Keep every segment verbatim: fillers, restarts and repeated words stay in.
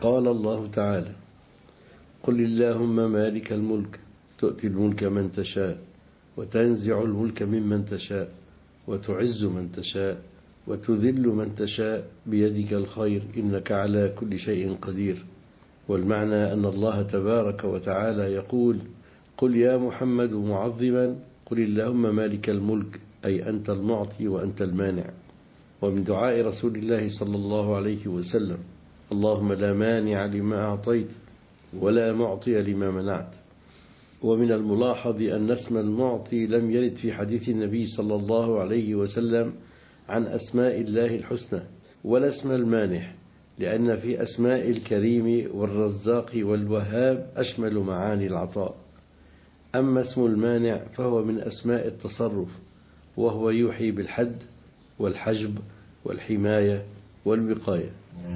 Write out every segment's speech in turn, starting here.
قال الله تعالى: قل اللهم مالك الملك تؤتي الملك من تشاء وتنزع الملك ممن تشاء وتعز من تشاء وتذل من تشاء بيدك الخير إنك على كل شيء قدير. والمعنى أن الله تبارك وتعالى يقول: قل يا محمد معظما قل اللهم مالك الملك، أي أنت المعطي وأنت المانع. ومن دعاء رسول الله صلى الله عليه وسلم: اللهم لا مانع لما أعطيت ولا معطي لما منعت. ومن الملاحظ أن اسم المعطي لم يرد في حديث النبي صلى الله عليه وسلم عن أسماء الله الحسنى، ولا اسم المانح، لأن في أسماء الكريم والرزاق والوهاب أشمل معاني العطاء. أما اسم المانع فهو من أسماء التصرف، وهو يوحي بالحد والحجب والحماية والوقاية.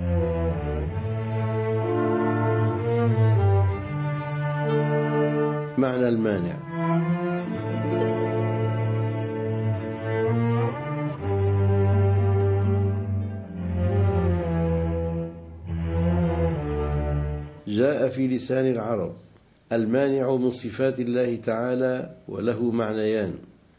معنى المانع: جاء في لسان العرب المانع من صفات الله تعالى، وله معنيان: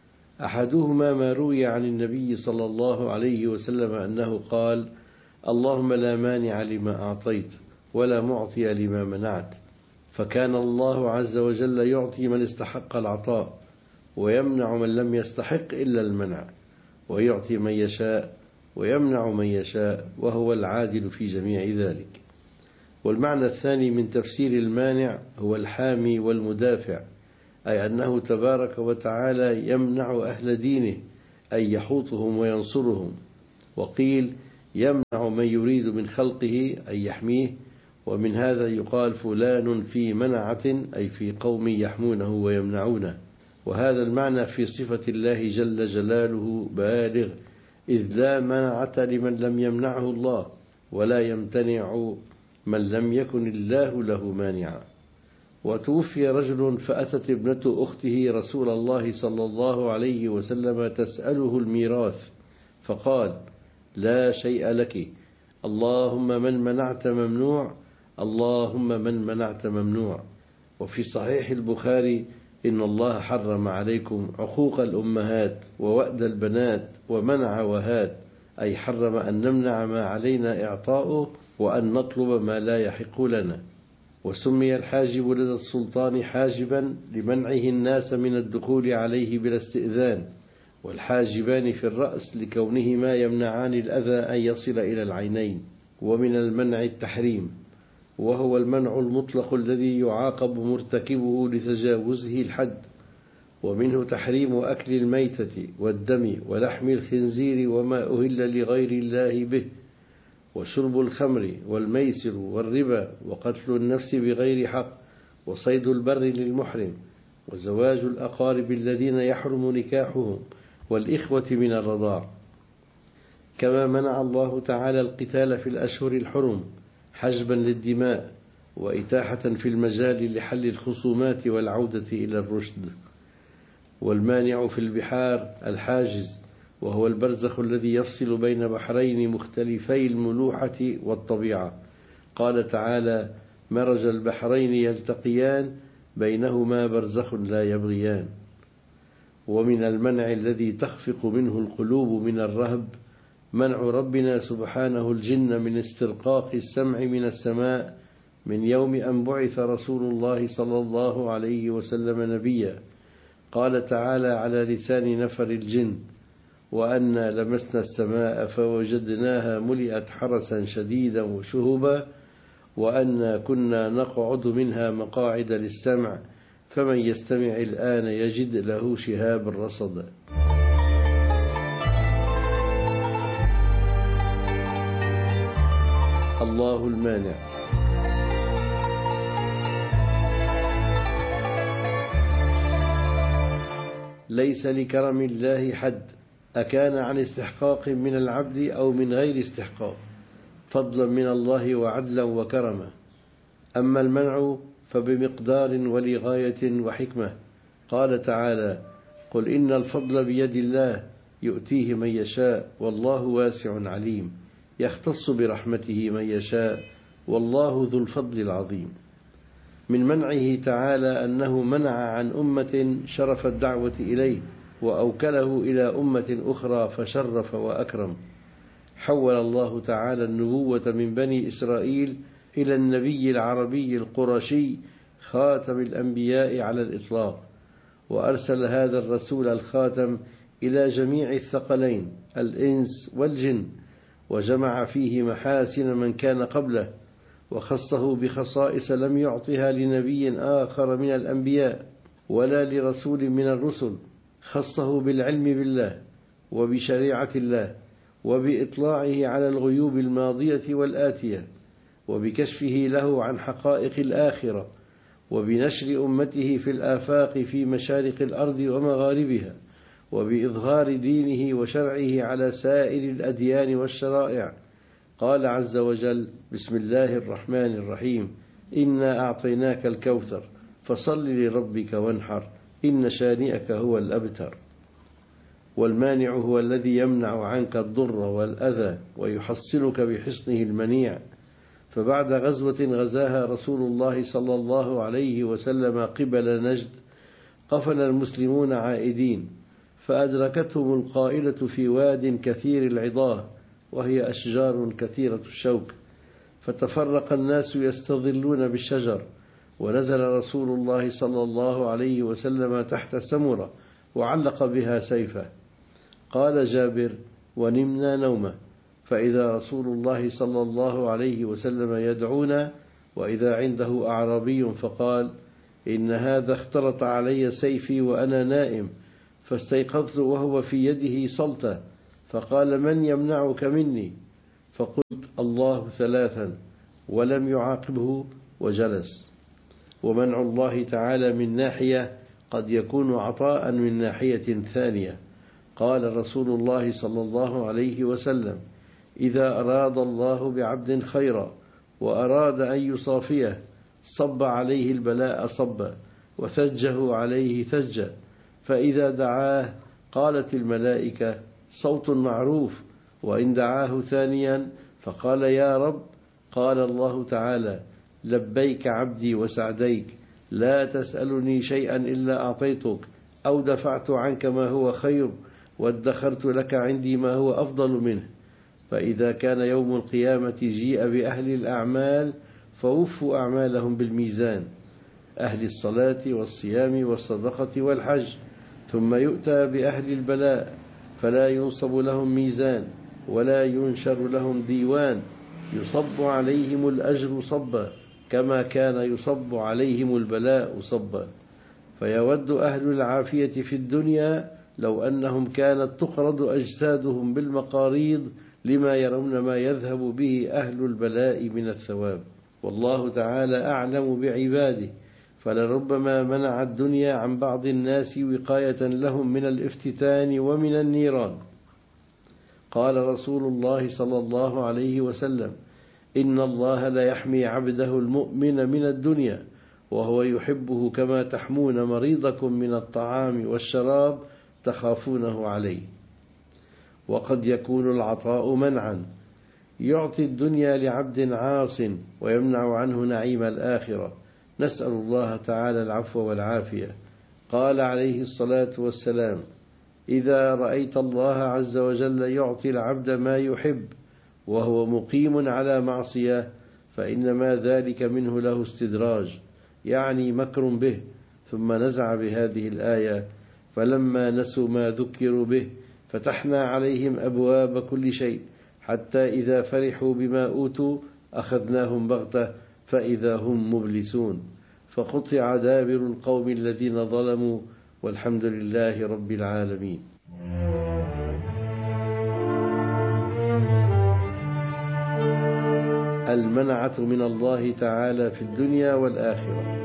أحدهما ما روي عن النبي صلى الله عليه وسلم أنه قال: اللهم لا مانع لما أعطيت ولا معطي لما منعت، فكان الله عز وجل يعطي من استحق العطاء ويمنع من لم يستحق إلا المنع، ويعطي من يشاء ويمنع من يشاء، وهو العادل في جميع ذلك. والمعنى الثاني من تفسير المانع هو الحامي والمدافع، أي أنه تبارك وتعالى يمنع أهل دينه، أي يحوطهم وينصرهم. وقيل يمنع من يريد من خلقه، أي يحميه. ومن هذا يقال فلان في منعة، أي في قوم يحمونه ويمنعونه. وهذا المعنى في صفة الله جل جلاله بالغ، إذ لا منعة لمن لم يمنعه الله، ولا يمتنع من لم يكن الله له مانعا. وتوفي رجل فأتت ابنة أخته رسول الله صلى الله عليه وسلم تسأله الميراث، فقال: لا شيء لك، اللهم من منعت ممنوع، اللهم من منعت ممنوع. وفي صحيح البخاري: إن الله حرم عليكم عقوق الأمهات ووأد البنات ومنع وهات، أي حرم أن نمنع ما علينا إعطاؤه وأن نطلب ما لا يحق لنا. وسمي الحاجب لدى السلطان حاجبا لمنعه الناس من الدخول عليه بلا استئذان، والحاجبان في الرأس لكونهما يمنعان الأذى أن يصل إلى العينين. ومن المنع التحريم، وهو المنع المطلق الذي يعاقب مرتكبه لتجاوزه الحد. ومنه تحريم أكل الميتة والدم ولحم الخنزير وما أهل لغير الله به، وشرب الخمر والميسر والربا وقتل النفس بغير حق وصيد البر للمحرم وزواج الأقارب الذين يحرم نكاحهم والإخوة من الرضاع. كما منع الله تعالى القتال في الأشهر الحرم حجبا للدماء وإتاحة في المجال لحل الخصومات والعودة إلى الرشد. والمانع في البحار الحاجز، وهو البرزخ الذي يفصل بين بحرين مختلفي الملوحة والطبيعة. قال تعالى: مرج البحرين يلتقيان بينهما برزخ لا يبغيان. ومن المنع الذي تخفق منه القلوب من الرهب منع ربنا سبحانه الجن من استرقاق السمع من السماء من يوم أن بعث رسول الله صلى الله عليه وسلم نبيا. قال تعالى على لسان نفر الجن: وأنا لمسنا السماء فوجدناها ملئت حرسا شديدا وشهبا وأنا كنا نقعد منها مقاعد للسمع فمن يستمع الآن يجد له شهابا رصدا. الله المانع. ليس لكرم الله حد، أكان عن استحقاق من العبد أو من غير استحقاق، فضلا من الله وعدلا وكرما. أما المنع فبمقدار ولغاية وحكمة. قال تعالى: قل إن الفضل بيد الله يؤتيه من يشاء والله واسع عليم، يختص برحمته من يشاء والله ذو الفضل العظيم. من منعه تعالى أنه منع عن أمة شرف الدعوة إليه وأوكله إلى أمة أخرى فشرف وأكرم. حول الله تعالى النبوة من بني إسرائيل إلى النبي العربي القرشي خاتم الأنبياء على الإطلاق، وأرسل هذا الرسول الخاتم إلى جميع الثقلين الإنس والجن، وجمع فيه محاسن من كان قبله، وخصه بخصائص لم يعطها لنبي آخر من الأنبياء ولا لرسول من الرسل. خصه بالعلم بالله وبشريعة الله وبإطلاعه على الغيوب الماضية والآتية، وبكشفه له عن حقائق الآخرة، وبنشر أمته في الآفاق في مشارق الأرض ومغاربها، وبإظهار دينه وشرعه على سائر الأديان والشرائع. قال عز وجل: بسم الله الرحمن الرحيم، إنا أعطيناك الكوثر فصل لربك وانحر إن شانئك هو الأبتر. والمانع هو الذي يمنع عنك الضر والأذى ويحصنك بحصنه المنيع. فبعد غزوة غزاها رسول الله صلى الله عليه وسلم قبل نجد، قفل المسلمون عائدين، فأدركتهم القائلة في واد كثير العضاه وهي أشجار كثيرة الشوك، فتفرق الناس يستظلون بالشجر، ونزل رسول الله صلى الله عليه وسلم تحت سمرة وعلق بها سيفه. قال جابر: ونمنا نومه، فإذا رسول الله صلى الله عليه وسلم يدعونا، وإذا عنده أعرابي فقال: إن هذا اختلط علي سيفي وأنا نائم، فاستيقظت وهو في يده سلطة، فقال: من يمنعك مني؟ فقلت: الله ثلاثا، ولم يعاقبه وجلس. ومنع الله تعالى من ناحية قد يكون عطاء من ناحية ثانية. قال رسول الله صلى الله عليه وسلم: إذا أراد الله بعبد خيرا وأراد أن يصافيه صب عليه البلاء صبا وثجه عليه ثجا، فإذا دعاه قالت الملائكة: صوت معروف. وإن دعاه ثانيا فقال: يا رب، قال الله تعالى: لبيك عبدي وسعديك، لا تسألني شيئا إلا أعطيتك، أو دفعت عنك ما هو خير، وادخرت لك عندي ما هو أفضل منه. فإذا كان يوم القيامة جيء بأهل الأعمال فوفوا أعمالهم بالميزان، أهل الصلاة والصيام والصدقة والحج، ثم يؤتى بأهل البلاء فلا ينصب لهم ميزان ولا ينشر لهم ديوان، يصب عليهم الأجر صبا كما كان يصب عليهم البلاء صبا. فيود أهل العافية في الدنيا لو أنهم كانت تقرض أجسادهم بالمقاريض لما يرون ما يذهب به أهل البلاء من الثواب. والله تعالى أعلم بعباده، فلربما منع الدنيا عن بعض الناس وقاية لهم من الافتتان ومن النيران. قال رسول الله صلى الله عليه وسلم: إن الله لا يحمي عبده المؤمن من الدنيا وهو يحبه كما تحمون مريضكم من الطعام والشراب تخافونه عليه. وقد يكون العطاء منعا، يعطي الدنيا لعبد عاص ويمنع عنه نعيم الآخرة. نسأل الله تعالى العفو والعافية. قال عليه الصلاة والسلام: إذا رأيت الله عز وجل يعطي العبد ما يحب وهو مقيم على معصية فإنما ذلك منه له استدراج، يعني مكر به. ثم نزع بهذه الآية: فلما نسوا ما ذكروا به فتحنا عليهم أبواب كل شيء حتى إذا فرحوا بما أوتوا أخذناهم بغتة فإذا هم مبلسون. فقطع دابر القوم الذين ظلموا، والحمد لله رب العالمين. المنعة من الله تعالى في الدنيا والآخرة.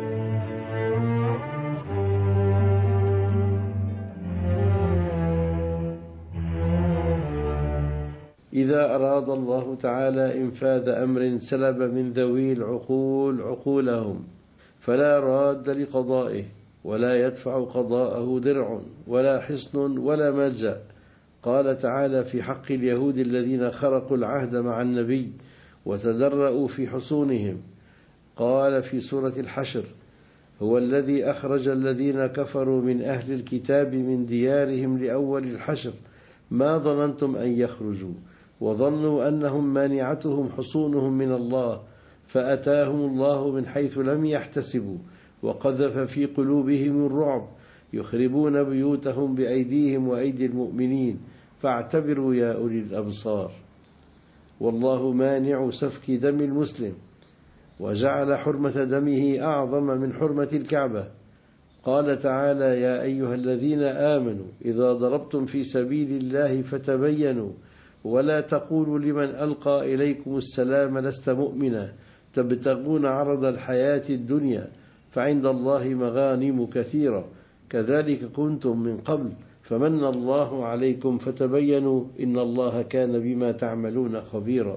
إذا أراد الله تعالى إنفاذ أمر سلب من ذوي العقول عقولهم فلا راد لقضائه، ولا يدفع قضاءه درع ولا حصن ولا ملجأ. قال تعالى في حق اليهود الذين خرقوا العهد مع النبي وتدرؤوا في حصونهم. قال في سورة الحشر: هو الذي أخرج الذين كفروا من أهل الكتاب من ديارهم لأول الحشر ما ظننتم أن يخرجوا وظنوا أنهم مانعتهم حصونهم من الله فأتاهم الله من حيث لم يحتسبوا وقذف في قلوبهم الرعب يخربون بيوتهم بأيديهم وأيدي المؤمنين فاعتبروا يا أولي الأبصار. والله مانع سفك دم المسلم، وجعل حرمة دمه أعظم من حرمة الكعبة. قال تعالى: يا أيها الذين آمنوا إذا ضربتم في سبيل الله فتبينوا ولا تقولوا لمن ألقى إليكم السلام لست مؤمنا تبتغون عرض الحياة الدنيا فعند الله مغانم كثيرة كذلك كنتم من قبل فمن الله عليكم فتبينوا إن الله كان بما تعملون خبيرا.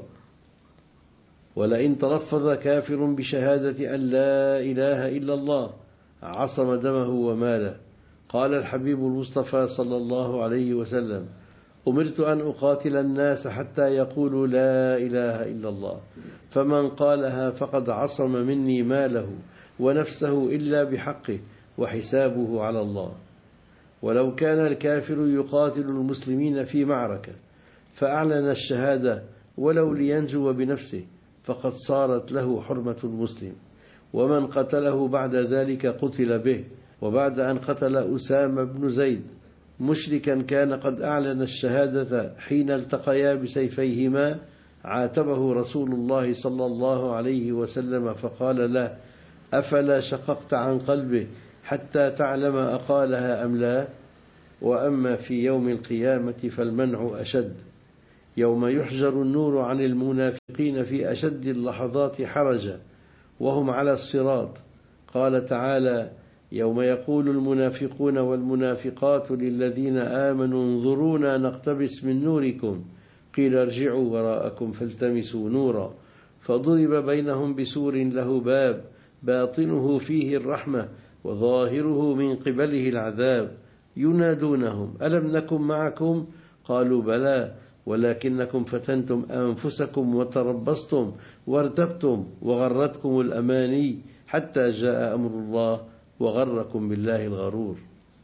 ولئن تلفظ كافر بشهادة أن لا إله إلا الله عصم دمه وماله. قال الحبيب المصطفى صلى الله عليه وسلم: أمرت أن أقاتل الناس حتى يقولوا لا إله إلا الله فمن قالها فقد عصم مني ماله ونفسه إلا بحقه وحسابه على الله. ولو كان الكافر يقاتل المسلمين في معركة فأعلن الشهادة ولو لينجو بنفسه فقد صارت له حرمة المسلم، ومن قتله بعد ذلك قتل به. وبعد أن قتل أسامة بن زيد مشركا كان قد أعلن الشهادة حين التقيا بسيفيهما عاتبه رسول الله صلى الله عليه وسلم فقال له: أفلا شققت عن قلبه حتى تعلم أقالها أم لا؟ وأما في يوم القيامة فالمنع أشد، يوم يحجر النور عن المنافقين في أشد اللحظات حرجا وهم على الصراط. قال تعالى: يوم يقول المنافقون والمنافقات للذين آمنوا انظرونا نقتبس من نوركم قيل ارجعوا وراءكم فالتمسوا نورا فضرب بينهم بسور له باب باطنه فيه الرحمة وظاهره من قبله العذاب ينادونهم ألم نكن معكم قالوا بلى ولكنكم فتنتم أنفسكم وتربصتم وارتبتم وغرتكم الأماني حتى جاء أمر الله وغركم بالله الغرور.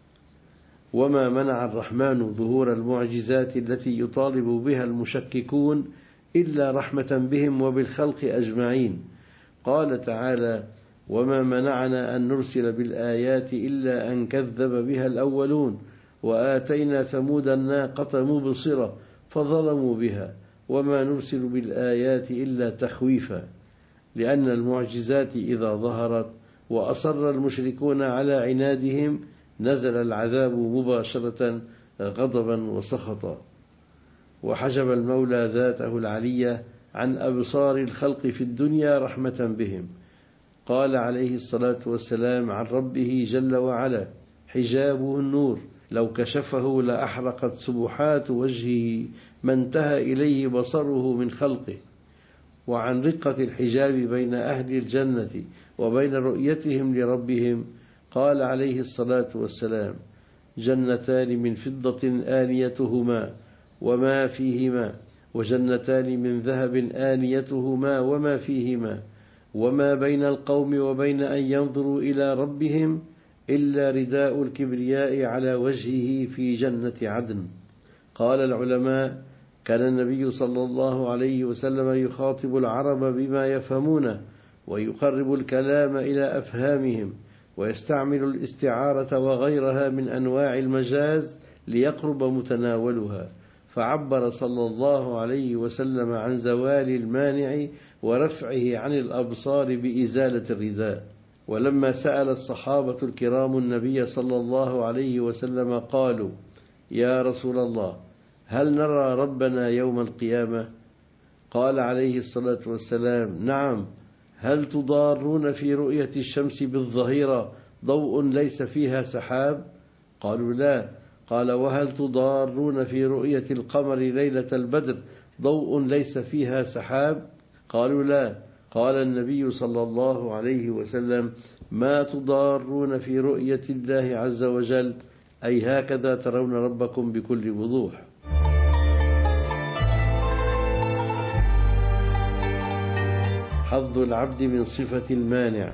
وما منع الرحمن ظهور المعجزات التي يطالب بها المشككون إلا رحمة بهم وبالخلق أجمعين. قال تعالى: وما منعنا أن نرسل بالآيات إلا أن كذب بها الأولون وآتينا ثمود الناقة مبصرة فظلموا بها وما نرسل بالآيات إلا تخويفا. لأن المعجزات إذا ظهرت وأصر المشركون على عنادهم نزل العذاب مباشرة غضبا وسخطا. وحجب المولى ذاته العلية عن أبصار الخلق في الدنيا رحمة بهم. قال عليه الصلاة والسلام عن ربه جل وعلا: حجابه النور لو كشفه لأحرقت سبحات وجهه ما انتهى إليه بصره من خلقه. وعن رقة الحجاب بين أهل الجنة وبين رؤيتهم لربهم قال عليه الصلاة والسلام: جنتان من فضة آنيتهما وما فيهما وجنتان من ذهب آنيتهما وما فيهما وما بين القوم وبين أن ينظروا إلى ربهم إلا رداء الكبرياء على وجهه في جنة عدن. قال العلماء: كان النبي صلى الله عليه وسلم يخاطب العرب بما يفهمونه ويقرب الكلام إلى أفهامهم ويستعمل الاستعارة وغيرها من أنواع المجاز ليقرب متناولها، فعبر صلى الله عليه وسلم عن زوال المانع ورفعه عن الأبصار بإزالة الرداء. ولما سأل الصحابة الكرام النبي صلى الله عليه وسلم قالوا: يا رسول الله هل نرى ربنا يوم القيامة؟ قال عليه الصلاة والسلام: نعم. هل تضارون في رؤية الشمس بالظهيرة ضوء ليس فيها سحاب؟ قالوا لا. قال: وهل تضارون في رؤية القمر ليلة البدر ضوء ليس فيها سحاب؟ قالوا لا. قال النبي صلى الله عليه وسلم: ما تضارون في رؤية الله عز وجل، أي هكذا ترون ربكم بكل وضوح. حظ العبد من صفة المانع.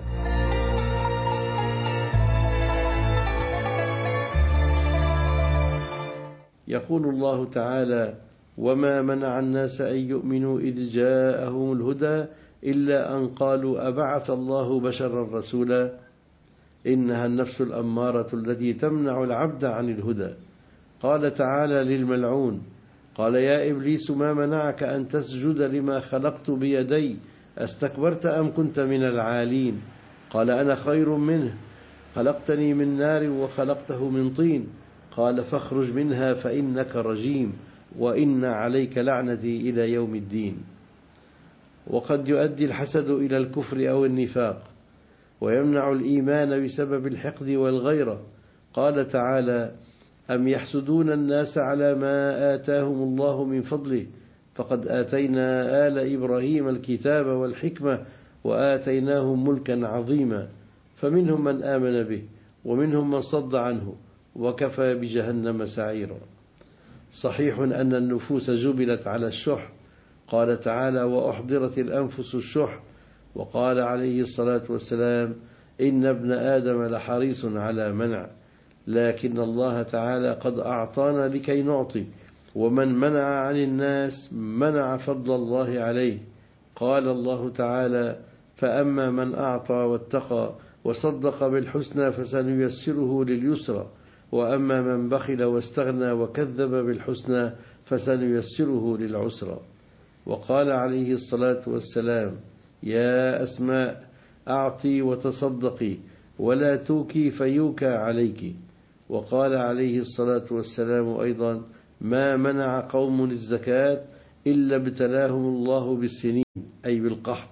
يقول الله تعالى: وما منع الناس أن يؤمنوا إذ جاءهم الهدى إلا أن قالوا أبعث الله بشرا رسولا. إنها النفس الأمارة التي تمنع العبد عن الهدى. قال تعالى للملعون: قال يا إبليس ما منعك أن تسجد لما خلقت بيدي أستكبرت أم كنت من العالين؟ قال أنا خير منه خلقتني من نار وخلقته من طين. قال فاخرج منها فإنك رجيم وإن عليك لعنتي إلى يوم الدين. وقد يؤدي الحسد إلى الكفر أو النفاق، ويمنع الإيمان بسبب الحقد والغيرة. قال تعالى: أم يحسدون الناس على ما آتاهم الله من فضله فقد آتينا آل إبراهيم الكتاب والحكمة وآتيناهم ملكا عظيما. فمنهم من آمن به ومنهم من صد عنه وكفى بجهنم سعيرا. صحيح أن النفوس جبلت على الشح. قال تعالى: وأحضرت الأنفس الشح. وقال عليه الصلاة والسلام: إن ابن آدم لحريص على منع، لكن الله تعالى قد أعطانا لكي نعطي، ومن منع عن الناس منع فضل الله عليه. قال الله تعالى: فأما من أعطى واتقى وصدق بالحسنى فسنيسره لليسرى، وأما من بخل واستغنى وكذب بالحسنى فسنيسره للعسرى. وقال عليه الصلاة والسلام: يا أسماء أعطي وتصدقي ولا توكي فيوكى عليك. وقال عليه الصلاة والسلام أيضا: ما منع قوم الزكاة إلا ابتلاهم الله بالسنين، أي بالقحط.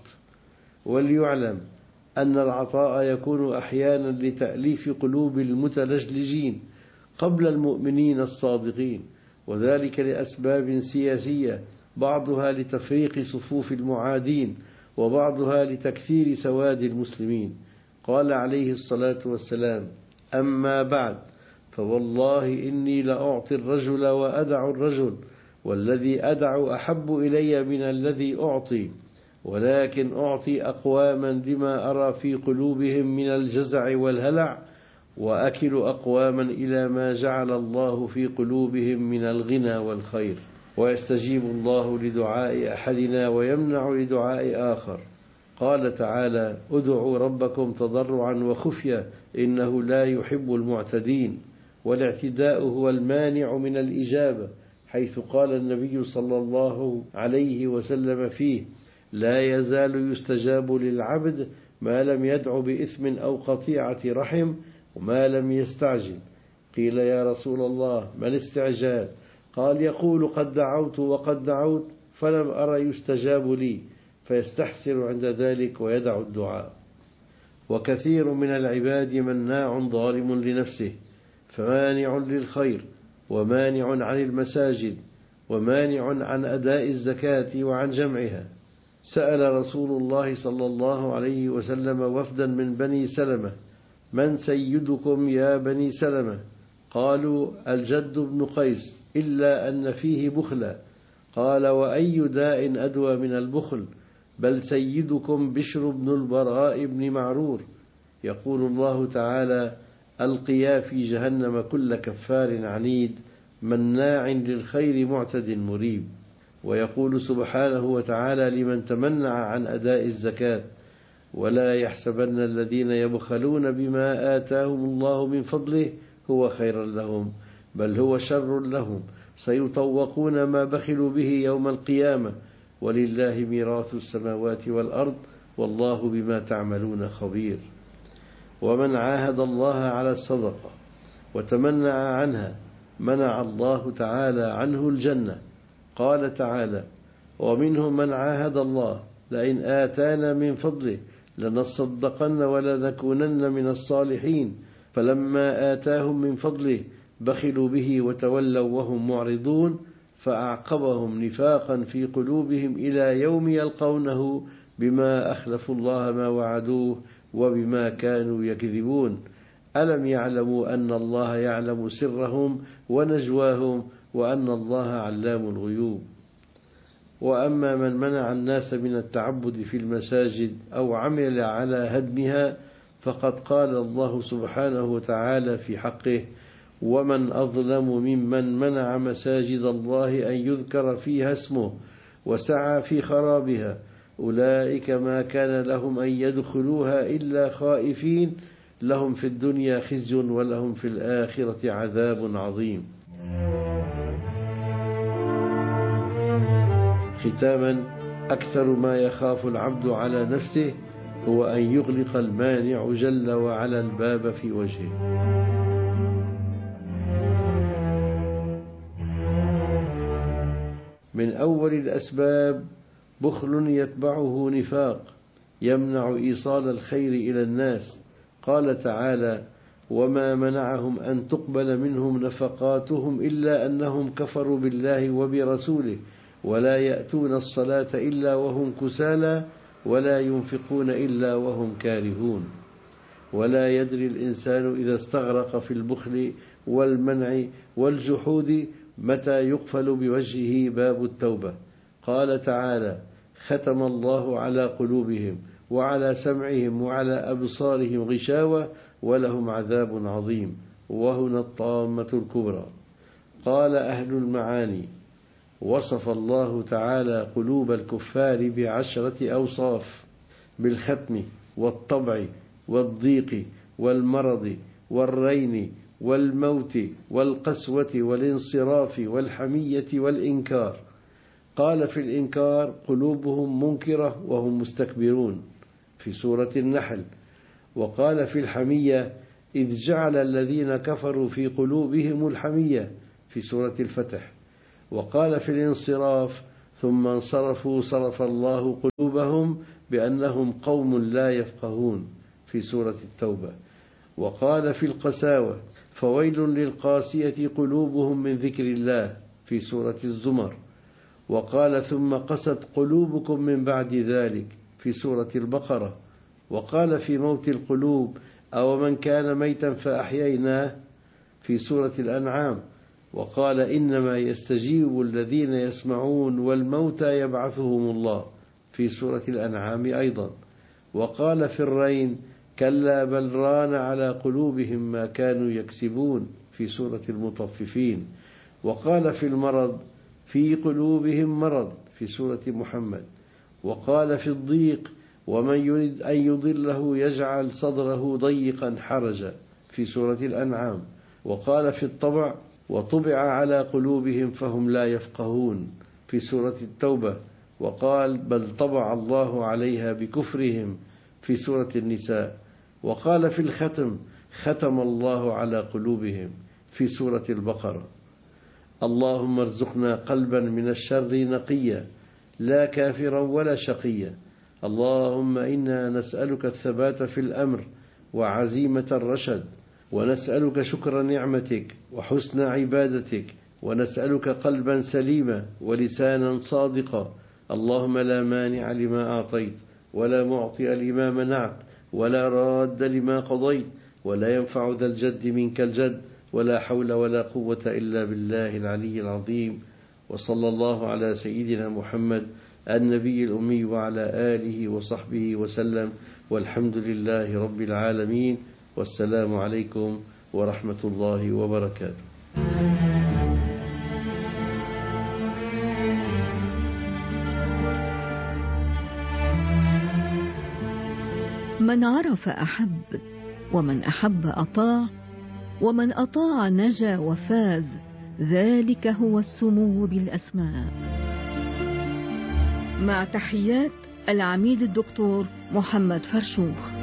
وليعلم أن العطاء يكون أحيانا لتأليف قلوب المتلجلجين قبل المؤمنين الصادقين، وذلك لأسباب سياسية، بعضها لتفريق صفوف المعادين وبعضها لتكثير سواد المسلمين. قال عليه الصلاة والسلام: أما بعد فوالله إني لأعطي الرجل وأدع الرجل، والذي أدع أحب إلي من الذي أعطي، ولكن أعطي أقواما لما أرى في قلوبهم من الجزع والهلع، وأكل أقواما إلى ما جعل الله في قلوبهم من الغنى والخير. ويستجيب الله لدعاء أحدنا ويمنع لدعاء آخر. قال تعالى: ادعوا ربكم تضرعا وخفيا إنه لا يحب المعتدين. والاعتداء هو المانع من الإجابة، حيث قال النبي صلى الله عليه وسلم فيه: لا يزال يستجاب للعبد ما لم يدع بإثم أو قطيعة رحم وما لم يستعجل. قيل يا رسول الله ما الاستعجال؟ قال: يقول قد دعوت وقد دعوت فلم أرى يستجاب لي، فيستحسن عند ذلك ويدع الدعاء. وكثير من العباد مناع ظالم لنفسه، فمانع للخير ومانع عن المساجد ومانع عن أداء الزكاة وعن جمعها. سأل رسول الله صلى الله عليه وسلم وفدا من بني سلمة: من سيدكم يا بني سلمة؟ قالوا: الجد بن قيس، إلا أن فيه بخلا. قال: وأي داء أدوى من البخل؟ بل سيدكم بشر بن البراء بن معرور. يقول الله تعالى: ألقيا في جهنم كل كفار عنيد مناع للخير معتد مريب. ويقول سبحانه وتعالى لمن تمنع عن أداء الزكاة: ولا يحسبن الذين يبخلون بما آتاهم الله من فضله هو خيرا لهم بل هو شر لهم سيطوقون ما بخلوا به يوم القيامة ولله ميراث السماوات والأرض والله بما تعملون خبير. ومن عاهد الله على الصدقة وتمنع عنها منع الله تعالى عنه الجنة. قال تعالى: ومنهم من عاهد الله لئن آتانا من فضله لنصدقن ولنكونن من الصالحين فلما آتاهم من فضله بخلوا به وتولوا وهم معرضون فأعقبهم نفاقا في قلوبهم إلى يوم يلقونه بما أخلفوا الله ما وعدوه وبما كانوا يكذبون. ألم يعلموا أن الله يعلم سرهم ونجواهم وأن الله علام الغيوب. وأما من منع الناس من التعبد في المساجد أو عمل على هدمها فقد قال الله سبحانه وتعالى في حقه: ومن أظلم ممن منع مساجد الله أن يذكر فيها اسمه وسعى في خرابها أولئك ما كان لهم أن يدخلوها إلا خائفين لهم في الدنيا خزي ولهم في الآخرة عذاب عظيم. ختاما، أكثر ما يخاف العبد على نفسه هو أن يغلق المانع جل وعلا الباب في وجهه. من أول الأسباب بخل يتبعه نفاق يمنع إيصال الخير إلى الناس. قال تعالى: وما منعهم أن تقبل منهم نفقاتهم إلا أنهم كفروا بالله وبرسوله ولا يأتون الصلاة إلا وهم كسالى ولا ينفقون إلا وهم كارهون. ولا يدري الإنسان إذا استغرق في البخل والمنع والجحود متى يقفل بوجهه باب التوبة. قال تعالى: ختم الله على قلوبهم وعلى سمعهم وعلى أبصارهم غشاوة ولهم عذاب عظيم. وهنا الطامة الكبرى. قال أهل المعاني: وصف الله تعالى قلوب الكفار بعشرة أوصاف: بالختم والطبع والضيق والمرض والرين والموت والقسوة والانصراف والحمية والإنكار. قال في الإنكار: قلوبهم منكرة وهم مستكبرون في سورة النحل. وقال في الحمية: إذ جعل الذين كفروا في قلوبهم الحمية في سورة الفتح. وقال في الانصراف: ثم انصرفوا صرف الله قلوبهم بأنهم قوم لا يفقهون في سورة التوبة. وقال في القساوة: فويل للقاسية قلوبهم من ذكر الله في سورة الزمر. وقال: ثم قست قلوبكم من بعد ذلك في سورة البقرة. وقال في موت القلوب: أو من كان ميتا فأحييناه في سورة الأنعام. وقال: إنما يستجيب الذين يسمعون والموتى يبعثهم الله في سورة الأنعام أيضا. وقال في الرين: كلا بل ران على قلوبهم ما كانوا يكسبون في سورة المطففين. وقال في المرض: في قلوبهم مرض في سورة محمد. وقال في الضيق: ومن يريد أن يضله يجعل صدره ضيقا حرجا في سورة الأنعام. وقال في الطبع: وطبع على قلوبهم فهم لا يفقهون في سورة التوبة. وقال: بل طبع الله عليها بكفرهم في سورة النساء. وقال في الختم: ختم الله على قلوبهم في سورة البقرة. اللهم ارزقنا قلبا من الشر نقيا لا كافرا ولا شقيا. اللهم إنا نسألك الثبات في الأمر وعزيمة الرشد، ونسألك شكر نعمتك وحسن عبادتك، ونسألك قلبا سليما ولسانا صادقا. اللهم لا مانع لما أعطيت ولا معطي لما منعت ولا راد لما قضيت ولا ينفع ذا الجد منك الجد، ولا حول ولا قوة إلا بالله العلي العظيم. وصلى الله على سيدنا محمد النبي الأمي وعلى آله وصحبه وسلم، والحمد لله رب العالمين، والسلام عليكم ورحمة الله وبركاته. من عرف أحب، ومن أحب أطاع، ومن أطاع نجا وفاز، ذلك هو السمو بالأسماء. مع تحيات العميد الدكتور محمد فرشوخ.